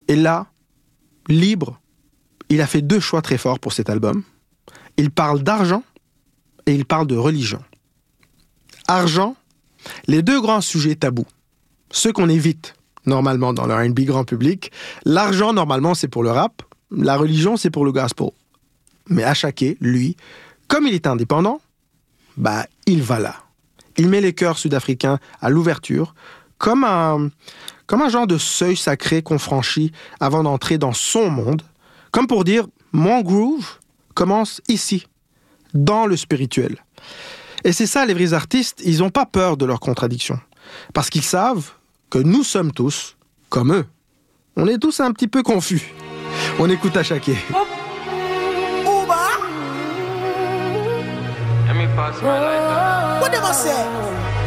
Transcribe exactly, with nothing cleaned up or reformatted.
Et là, libre, il a fait deux choix très forts pour cet album. Il parle d'argent et il parle de religion. Argent, les deux grands sujets tabous, ceux qu'on évite normalement dans le R and B grand public. L'argent, normalement, c'est pour le rap. La religion, c'est pour le gospel. Mais Asake, lui, comme il est indépendant, bah, il va là. Il met les chœurs sud-africains à l'ouverture, comme un, comme un genre de seuil sacré qu'on franchit avant d'entrer dans son monde, comme pour dire, mon groove commence ici, dans le spirituel. Et c'est ça, les vrais artistes, ils n'ont pas peur de leurs contradictions, parce qu'ils savent que nous sommes tous, comme eux, on est tous un petit peu confus. On écoute Asake. What them I say?